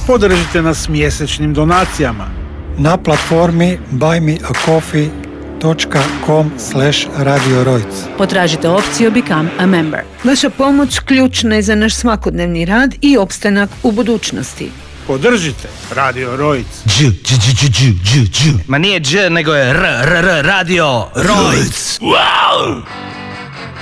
Podržite nas mjesečnim donacijama na platformi buymeacoffee.com/Radio Rojc. Potražite opciju Become a Member. Vaša pomoć ključna je za naš svakodnevni rad i opstanak u budućnosti. Podržite Radio Rojc. Ma nije dž, nego je r, Radio Rojc. Wow!